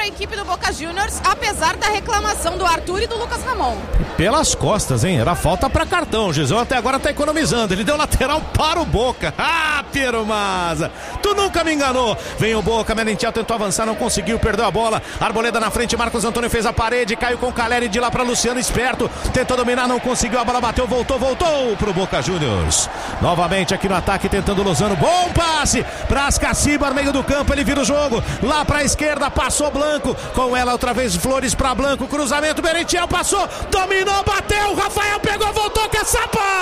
equipe do Boca Juniors, apesar da reclamação do Arthur e do Lucas Ramon. Pelas costas, hein? Era falta pra cartão. O Gisão até agora tá economizando. Ele deu lateral para o Boca. Ah, Piero Mazza, tu nunca me enganou. Vem o Boca, Merentiel tentou avançar, não conseguiu, perdeu a bola. Arboleda na frente, Marcos Antônio fez a parede, caiu com o Caleri de lá pra Luciano, esperto. Tentou dominar, não conseguiu, a bola bateu, voltou pro Boca Juniors. Novamente aqui no ataque, tentando Lozano. Bom passe pra Ascaciba no meio do campo, ele vira o jogo. Lá pra esquerda, passou Blanco. Com ela outra vez Flores pra Blanco. Cruzamento, Merentiel passou, dominou, bateu. Rafael pegou, voltou, que é sapa!